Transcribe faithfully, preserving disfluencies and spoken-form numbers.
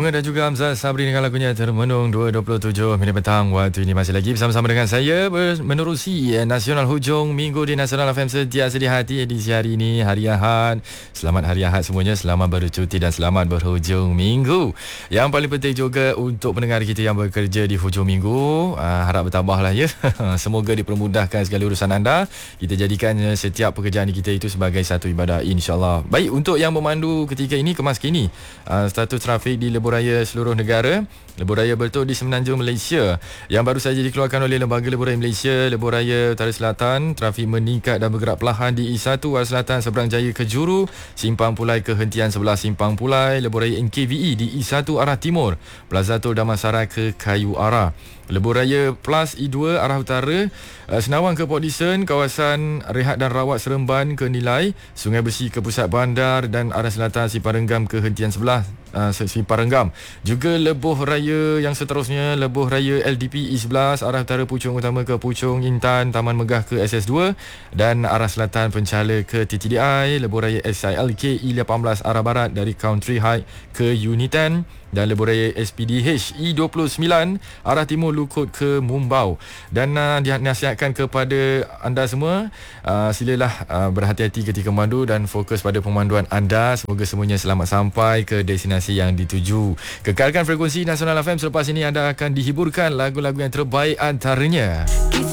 Bunga dan juga Hamzah Sabri dengan lagunya Termenung. Dua dua puluh tujuh minit petang. Waktu ini masih lagi bersama-sama dengan saya menerusi Nasional Hujung Minggu di Nasional F M Setia Sedia Hati edisi hari ini, hari Ahad. Selamat hari Ahad semuanya, selamat bercuti dan selamat berhujung minggu. Yang paling penting juga untuk pendengar kita yang bekerja di hujung minggu, uh, harap bertambahlah ya. Semoga dipermudahkan segala urusan anda. Kita jadikan setiap pekerjaan kita itu sebagai satu ibadah, insya-Allah. Baik, untuk yang memandu ketika ini kemas kini uh, status trafik di lebuhraya seluruh negara. Lebuhraya Bertuk di Semenanjung Malaysia yang baru saja dikeluarkan oleh Lembaga Lebuhraya Malaysia, Lebuhraya Utara Selatan, trafik meningkat dan bergerak perlahan di I satu Arah Selatan Seberang Jaya ke Juru, Simpang Pulai ke hentian sebelah Simpang Pulai. Lebuhraya N K V E di I satu arah timur, Plaza Tol Damansara ke Kayu Ara. Lebuhraya Plus I dua arah utara, Senawang ke Port Dickson, kawasan Rehat dan Rawat Seremban ke Nilai, Sungai Besi ke Pusat Bandar dan arah selatan Simpang Renggam ke hentian sebelah uh, Simpang Renggam. Juga lebuh raya yang seterusnya, lebuh raya L D P I sebelas arah utara Puchong Utama ke Puchong Intan, Taman Megah ke S S dua dan arah selatan Penchala ke T T D I. Lebuh raya S I L K I lapan belas arah barat dari Country High ke Unitan dan lebuhraya S P D H I dua puluh sembilan arah timur Lukut ke Mumbau. Dan uh, dinasihatkan kepada anda semua, uh, silalah uh, berhati-hati ketika memandu dan fokus pada pemanduan anda. Semoga semuanya selamat sampai ke destinasi yang dituju. Kekalkan frekuensi Nasional F M. Selepas ini anda akan dihiburkan lagu-lagu yang terbaik antaranya.